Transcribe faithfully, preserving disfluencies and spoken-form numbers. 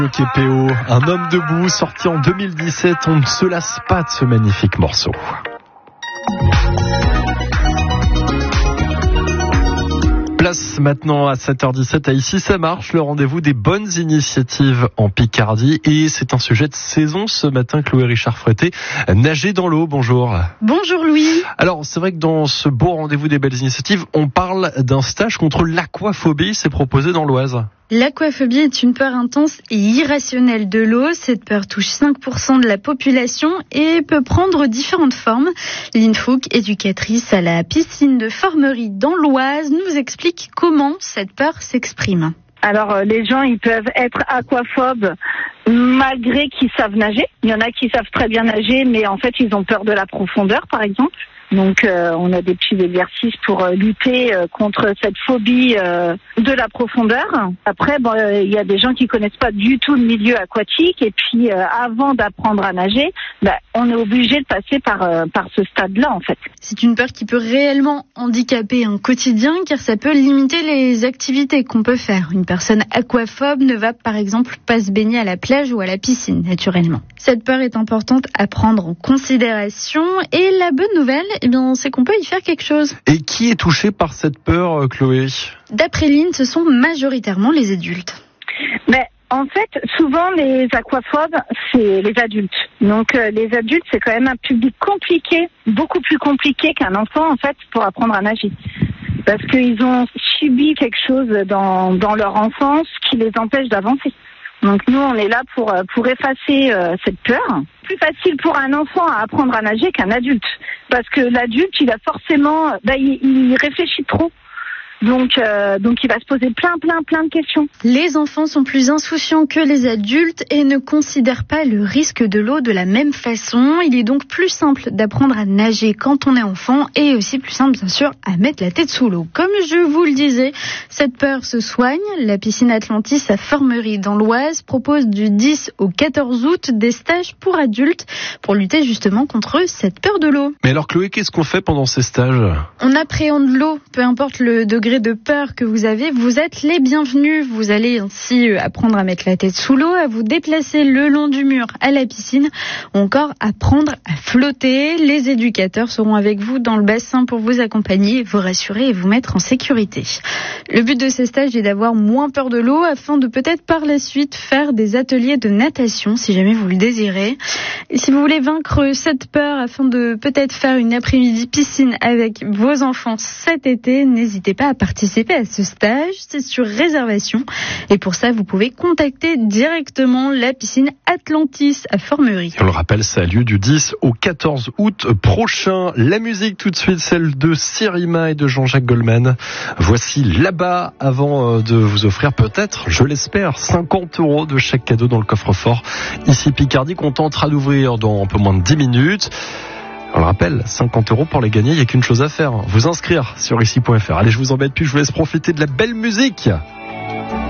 Le K P O, un homme debout, sorti en deux mille dix-sept, on ne se lasse pas de ce magnifique morceau. Place maintenant à sept heures dix-sept à Ici ça marche, le rendez-vous des bonnes initiatives en Picardie. Et c'est un sujet de saison ce matin, Chloé Richard-Frété. Nager dans l'eau, bonjour. Bonjour Louis. Alors c'est vrai que dans ce beau rendez-vous des belles initiatives, on parle d'un stage contre l'aquaphobie, c'est proposé dans l'Oise. L'aquaphobie est une peur intense et irrationnelle de l'eau. Cette peur touche cinq pour cent de la population et peut prendre différentes formes. Lynn Fouque, éducatrice à la piscine de Formerie dans l'Oise, nous explique comment cette peur s'exprime. Alors les gens, ils peuvent être aquaphobes malgré qu'ils savent nager. Il y en a qui savent très bien nager, mais en fait ils ont peur de la profondeur, par exemple. Donc euh, on a des petits exercices pour euh, lutter euh, contre cette phobie euh, de la profondeur. Après, bon, il euh, y a des gens qui connaissent pas du tout le milieu aquatique et puis euh, avant d'apprendre à nager, bah, on est obligé de passer par euh, par ce stade-là en fait. C'est une peur qui peut réellement handicaper un quotidien car ça peut limiter les activités qu'on peut faire. Une personne aquaphobe ne va par exemple pas se baigner à la plage ou à la piscine naturellement. Cette peur est importante à prendre en considération et la bonne nouvelle, eh bien, c'est qu'on peut y faire quelque chose. Et qui est touché par cette peur, Chloé ? D'après Lynn, ce sont majoritairement les adultes. Mais en fait, souvent les aquaphobes, c'est les adultes. Donc euh, les adultes, c'est quand même un public compliqué, beaucoup plus compliqué qu'un enfant en fait pour apprendre à nager. Parce qu'ils ont subi quelque chose dans, dans leur enfance qui les empêche d'avancer. Donc nous, on est là pour pour effacer euh, cette peur. Plus facile pour un enfant à apprendre à nager qu'un adulte, parce que l'adulte, il a forcément, bah, il, il réfléchit trop. Donc, euh, donc il va se poser plein, plein, plein de questions. Les enfants sont plus insouciants que les adultes et ne considèrent pas le risque de l'eau de la même façon. Il est donc plus simple d'apprendre à nager quand on est enfant et aussi plus simple, bien sûr, à mettre la tête sous l'eau. Comme je vous le disais, cette peur se soigne. La piscine Atlantis à Formerie dans l'Oise propose du dix au quatorze août des stages pour adultes pour lutter justement contre cette peur de l'eau. Mais alors Chloé, qu'est-ce qu'on fait pendant ces stages ? On appréhende l'eau, peu importe le degré de peur que vous avez, vous êtes les bienvenus. Vous allez ainsi apprendre à mettre la tête sous l'eau, à vous déplacer le long du mur à la piscine, ou encore apprendre à flotter. Les éducateurs seront avec vous dans le bassin pour vous accompagner, vous rassurer et vous mettre en sécurité. Le but de ces stages est d'avoir moins peur de l'eau afin de peut-être par la suite faire des ateliers de natation si jamais vous le désirez. Et si vous voulez vaincre cette peur afin de peut-être faire une après-midi piscine avec vos enfants cet été, n'hésitez pas à participer à ce stage, c'est sur réservation. Et pour ça, vous pouvez contacter directement la piscine Atlantis à Formerie. On le rappelle, ça a lieu du dix au quatorze août prochain. La musique tout de suite, celle de Sirima et de Jean-Jacques Goldman. Voici Là-bas, avant de vous offrir peut-être, je l'espère, cinquante euros de chèque cadeau dans le coffre-fort. Ici Picardie, qu'on tentera d'ouvrir dans un peu moins de dix minutes. On le rappelle, cinquante euros pour les gagner, il n'y a qu'une chose à faire, vous inscrire sur ici point f r. Allez, je vous embête plus, je vous laisse profiter de la belle musique.